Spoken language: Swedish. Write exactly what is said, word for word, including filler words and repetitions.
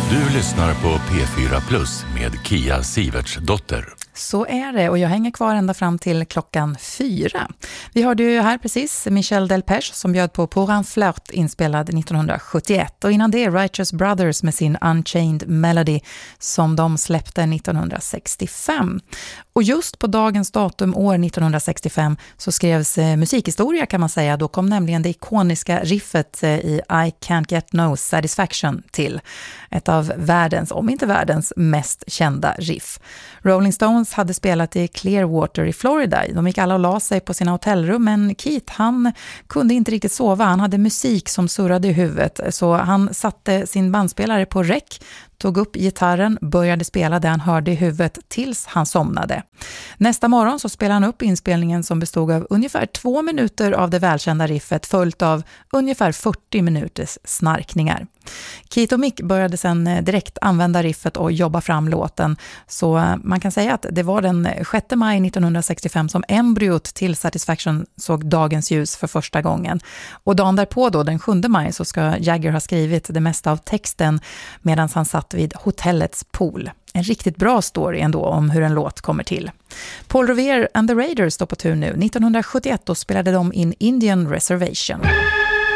Du lyssnar på P fyra Plus med Kia Sivertsdotter. Så är det, och jag hänger kvar ända fram till klockan fyra. Vi hörde ju här precis Michel Delpech som bjöd på Pour un flirt inspelad nittonhundrasjuttioett. Och innan det Righteous Brothers med sin Unchained Melody som de släppte nittonhundrasextiofem. Och just på dagens datum år nittonhundrasextiofem så skrevs eh, musikhistoria kan man säga. Då kom nämligen det ikoniska riffet eh, i I Can't Get No Satisfaction till. Ett av världens, om inte världens, mest kända riff. Rolling Stones hade spelat i Clearwater i Florida. De gick alla och la sig på sina hotellrum, men Keith han kunde inte riktigt sova. Han hade musik som surrade i huvudet, så han satte sin bandspelare på räck, tog upp gitarren, började spela det han hörde i huvudet tills han somnade. Nästa morgon så spelade han upp inspelningen som bestod av ungefär två minuter av det välkända riffet följt av ungefär fyrtio minuters snarkningar. Keith och Mick började sedan direkt använda riffet och jobba fram låten, så man kan säga att det var den sjätte maj nittonhundrasextiofem som embryot till Satisfaction såg dagens ljus för första gången. Och dagen därpå då, den sjunde maj, så ska Jagger ha skrivit det mesta av texten medan han satt vid hotellets pool. En riktigt bra story ändå om hur en låt kommer till. Paul Revere and the Raiders står på tur nu. nittonhundrasjuttioett då spelade de in Indian Reservation.